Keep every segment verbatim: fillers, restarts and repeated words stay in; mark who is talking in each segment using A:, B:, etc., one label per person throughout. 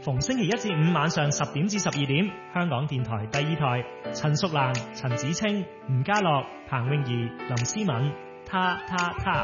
A: 逢星期一至五晚上十點至十二點，香港電台第二台，陳淑蘭、陳子清、吳家樂、彭詠儀、林思敏，他他他。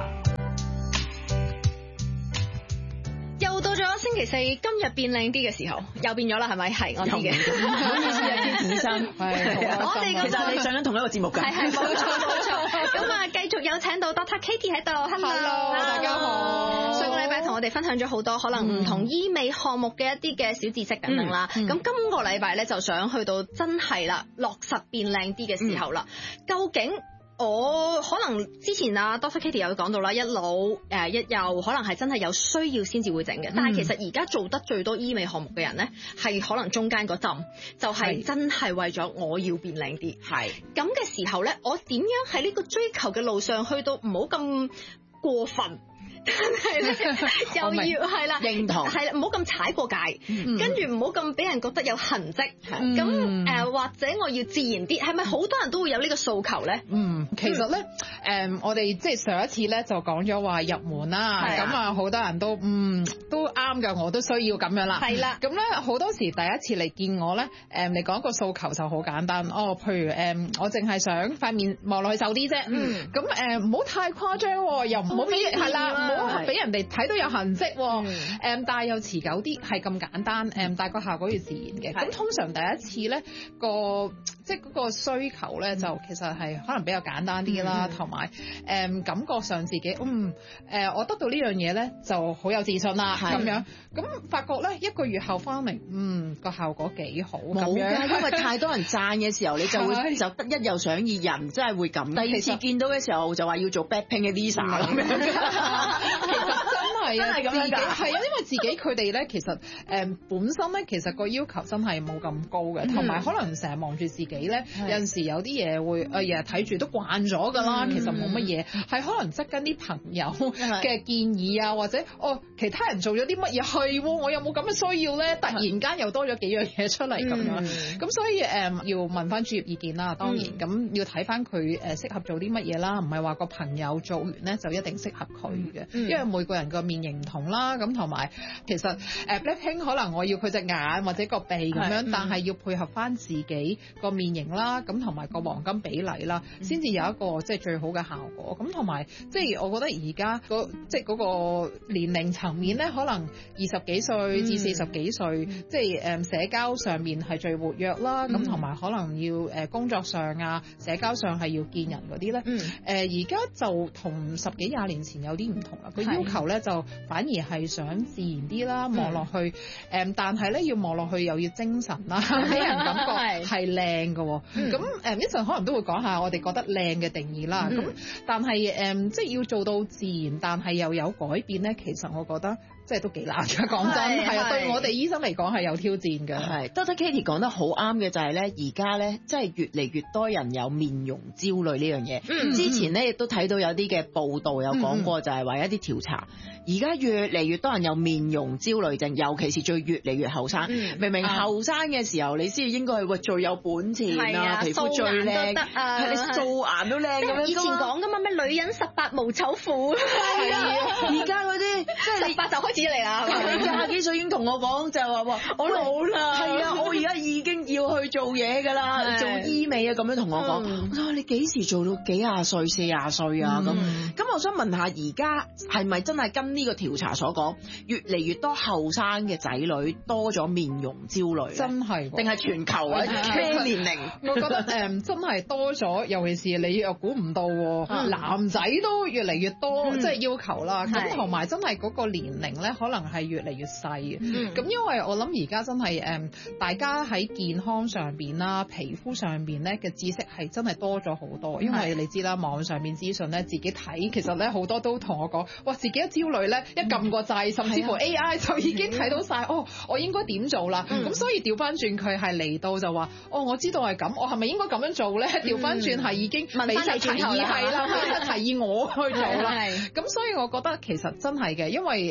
B: 又到咗星期四，今日變靚啲嘅時候，又變咗啦，係咪？係我知嘅。
C: 唔好意思啊，天子生，
B: 我哋
C: 其實你上緊同一個節目㗎。
B: 係係冇錯冇錯。咁啊，繼續有請到 Doctor Katie 喺度 ，Hello，
C: 大家好。
B: 上個禮拜同我哋分享咗好多可能唔同醫美項目嘅一啲嘅小知識等等啦。咁、嗯嗯、今個禮拜咧就想去到真係啦，落實變靚啲嘅時候啦、嗯，究竟？我可能之前啊 Doctor Katie 有講到啦，一老誒、呃、一幼可能係真係有需要先至會整嘅，但係其實而家做得最多醫美項目嘅人咧，係可能中間個針就係、是、真係為咗我要變靚啲。係咁嘅時候咧，我點樣喺呢個追求嘅路上去到唔好咁過分？但係咧又要係啦，認同係啦，唔好咁踩過界，嗯、跟住唔好咁俾人覺得有痕跡。咁誒、嗯呃、或者我要自然啲，係咪好多人都會有呢個訴求咧？
D: 嗯，其實咧誒、嗯，我哋即係上一次咧就講咗話入門啦，咁啊好多人都嗯都啱㗎，我都需要咁樣啦。係啦，咁咧好多時第一次嚟見我咧，誒、嗯、你講個訴求就好簡單，哦，譬如誒、嗯、我淨係想塊面望落去瘦啲啫，嗯，咁誒唔好太誇張，又唔好俾係啦。俾人哋睇到有痕跡，誒、嗯，但係又持久啲，係咁簡單，誒，但係個效果要自然嘅。咁通常第一次咧，個即係嗰個需求咧，就其實係可能比較簡單啲啦，同埋誒感覺上自己，嗯，誒、呃，我得到呢樣嘢咧，就好有自信啦，咁樣。咁發覺咧，一個月後翻明，嗯，個效果幾好咁樣。
C: 因為太多人讚嘅時候，你就會就得一又想二人，真係會咁。第二次見到嘅時候，就話要做 Blackpink 嘅 Lisa 咁樣。
D: 其實真係啊，自己係啊，因為自己佢哋咧，其實誒、呃、本身咧，其實個要求真係冇咁高嘅，同、嗯、埋可能成日望住自己咧，有陣時有啲嘢會誒日日睇住都慣咗㗎啦，其實冇乜嘢，係可能側跟啲朋友嘅建議啊，或者哦其他人做咗啲乜嘢係，我有冇咁嘅需要咧？突然間又多咗幾樣嘢出嚟咁樣，咁、嗯、所以誒、呃、要問翻專業意見啦，當然咁、嗯、要睇翻佢誒適合做啲乜嘢啦，唔係話個朋友做完咧就一定適合佢嘅。嗯因為每個人個面型唔同啦，咁同埋其實誒 Blackpink 可能我要佢隻眼或者個鼻咁樣，嗯、但係要配合翻自己個面型啦，咁同埋個黃金比例啦，先、嗯、至有一個即係最好嘅效果。咁同埋即係我覺得而家即係嗰個年齡層面咧，可能二十幾歲至四十幾歲，嗯、即係誒社交上面係最活躍啦，咁同埋可能要誒工作上啊，社交上係要見人嗰啲咧。誒而家就同十幾廿年前有啲唔同啦。佢要求咧就反而係想自然啲啦，望落去誒、嗯，但係咧要望落去又要精神啦，俾人感覺係靚嘅。咁誒一陣可能都會講下我哋覺得靚嘅定義啦。咁、嗯、但係誒、嗯、即係要做到自然，但係又有改變咧，其實我覺得即係都幾難嘅。講真係啊，對我哋醫生嚟講係有挑戰嘅。係
C: Doctor Katie 講得好啱嘅就係咧，而家咧即係越嚟越多人有面容焦慮呢樣嘢。嗯、之前咧亦都睇到有啲嘅報道有講過，就係話一啲調查。而家越嚟越多人有面容焦慮症，尤其是最越嚟越後生、嗯。明明後生嘅時候，你先應該係最有本錢啊，皮膚最靚，係、啊、你素顏都靚咁樣。以前講噶嘛，咩女人十八無醜婦。係啊，而家嗰啲即係十八就開始嚟啦。你廿幾歲已經同我講就係話我老啦。係啊，我而家已經要去做嘢㗎啦，做醫美啊咁樣同我講。嗯、我話你幾時做到幾廿歲、四廿歲啊咁？咁、嗯、我想問下，而家係咪真係跟呢個調查所講，越嚟越多後生嘅仔女多咗面容焦慮？真係，定係全球啊？咩年齡？
D: 我覺得誒、嗯、真係多咗，尤其是你又估唔到、嗯，男仔都越嚟越多，即、嗯、係、就是、要求啦。咁同埋真係嗰個年齡咧，可能係越嚟越細嘅。咁、嗯、因為我諗而家真係誒、嗯，大家喺健康上邊啦、皮膚上邊咧嘅知識係真係多咗好多。因為你知啦，網上邊資訊咧，自己睇其實咧好多都同我講，哇，自己一焦慮咧，一撳個掣，甚至乎 A I 就已經睇到晒、嗯，哦，我應該點做啦？咁、嗯、所以調翻轉佢係嚟到就話，哦，我知道係咁，我係咪應該咁樣做咧？調翻轉係已經俾晒提議係啦，俾晒提議我去做啦。咁所以我覺得其實真係嘅，因為誒、嗯、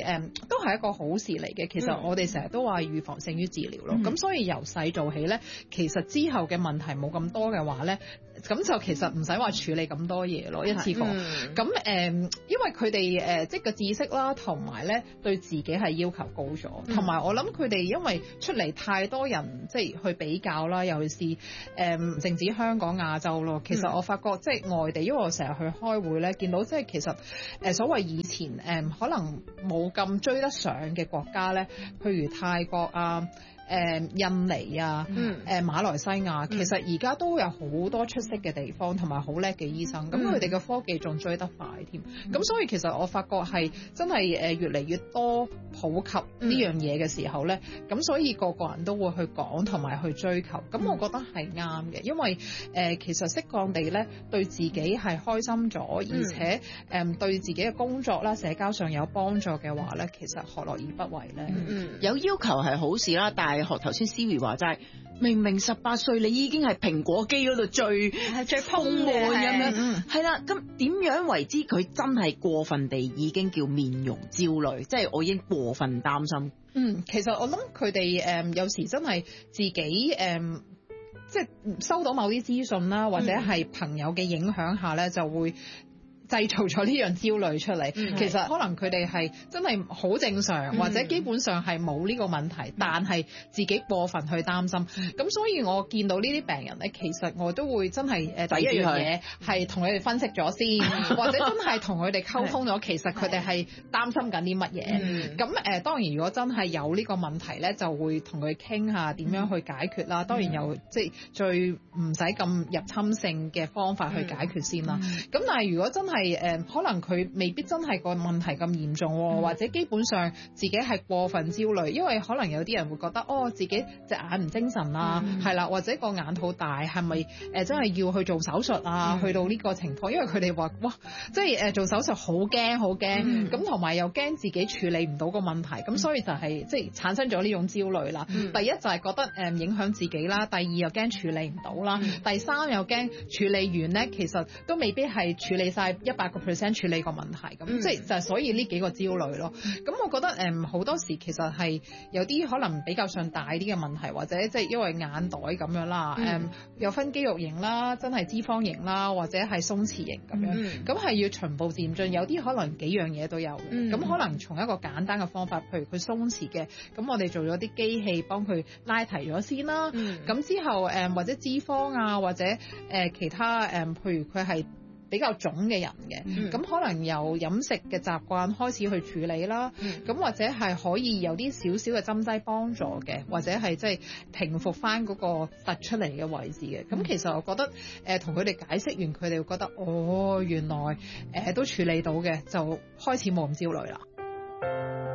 D: 都係一個好事嚟嘅。其實我哋成日都話預防勝於治療咯。咁、嗯、所以由細做起咧，其實之後嘅問題冇咁多嘅話咧，咁就其實唔使話處理咁多嘢咯，一次過。咁誒、嗯，因為佢哋誒即係個知識啦，同埋咧對自己係要求高咗，同埋、嗯、我諗佢哋因為出嚟太多人即係去比較啦，尤其是誒唔淨止香港、亞洲咯。其實我發覺即係外地，因為我成日去開會咧，見到即係其實誒所謂以前誒、嗯、可能冇咁追得上嘅國家咧，譬如泰國啊。誒、呃、印尼啊，誒、嗯呃、馬來西亞，其實而家都有好多出色嘅地方，同埋好叻嘅醫生。咁佢哋嘅科技仲追得快添。咁、嗯、所以其實我發覺係真係誒越嚟越多普及呢樣嘢嘅時候咧，咁、嗯、所以個個人都會去講同埋去追求。咁我覺得係啱嘅，因為誒、呃、其實適當地咧對自己係開心咗，而且誒、嗯、對自己嘅工作啦、社交上有幫助嘅話咧，其實何樂而不為咧？嗯嗯、
C: 有要求係好事啦，但係學頭先 Siri 話齋，明明十八歲你已經係蘋果機嗰度最
B: 係最豐
C: 滿咁樣，
B: 嗯，
C: 係啦。咁點樣為之佢真係過分地已經叫面容焦慮，即係我已經過分擔心。
D: 嗯，其實我諗佢哋誒有時真係自己誒、嗯，即係收到某啲資訊啦，或者係朋友嘅影響下咧，就會製造咗呢樣焦慮出嚟，嗯、其實可能佢哋係真係好正常，嗯、或者基本上係冇呢個問題，嗯、但係自己過分去擔心。咁、嗯、所以我見到呢啲病人咧，其實我都會真係誒第一樣嘢係同佢哋分析咗先，或者真係同佢哋溝通咗，其實佢哋係擔心緊啲乜嘢。咁誒、嗯、當然如果真係有呢個問題咧，就會同佢傾下點樣去解決啦。嗯、當然有即係最唔使咁入侵性嘅方法去解決先啦。咁、嗯、但係如果真係係誒，可能佢未必真係個問題咁嚴重，嗯、或者基本上自己係過分焦慮，因為可能有啲人會覺得哦，自己隻眼唔精神啦，係啦、嗯，或者個眼好大，係咪誒真係要去做手術啊？嗯、去到呢個情況，因為佢哋話哇，即係誒做手術好驚好驚，咁同埋又驚自己處理唔到個問題，咁、嗯、所以就係即係產生咗呢種焦慮啦。嗯、第一就係覺得誒影響自己啦，第二又驚處理唔到啦，嗯、第三又驚處理完咧，其實都未必係處理晒一百個 percent 處理個問題，咁、嗯、即係就係所以呢幾個焦慮咯。咁、嗯、我覺得誒好、嗯、多時其實係有啲可能比較上大啲嘅問題，或者即係因為眼袋咁樣啦，誒、嗯嗯、有分肌肉型啦，真係脂肪型啦，或者係鬆弛型咁樣，咁係、嗯、要循步漸進，有啲可能幾樣嘢都有嘅。咁、嗯、可能從一個簡單嘅方法，譬如佢鬆弛嘅，咁我哋做咗啲機器幫佢拉提咗先啦。咁、嗯、之後誒、嗯、或者脂肪啊，或者誒、呃、其他誒、嗯，譬如佢係比較腫嘅人嘅，咁、嗯、可能由飲食嘅習慣開始去處理啦，咁、嗯、或者係可以有啲少少嘅針劑幫助嘅，或者係即係平復翻嗰個突出嚟嘅位置嘅。咁、嗯、其實我覺得誒同佢哋解釋完，佢哋會覺得哦，原來誒、呃、都處理到嘅，就開始冇咁焦慮啦。